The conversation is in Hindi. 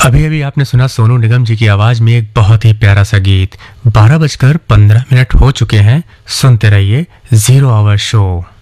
अभी अभी आपने सुना सोनू निगम जी की आवाज में एक बहुत ही प्यारा सा गीत। 12 बजकर 15 मिनट हो चुके हैं। सुनते रहिए जीरो आवर शो।